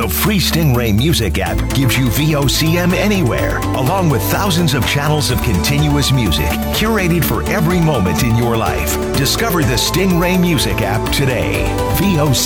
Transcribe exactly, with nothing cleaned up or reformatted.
The free Stingray Music app gives you V O C M anywhere, along with thousands of channels of continuous music, curated for every moment in your life. Discover the Stingray Music app today. V O C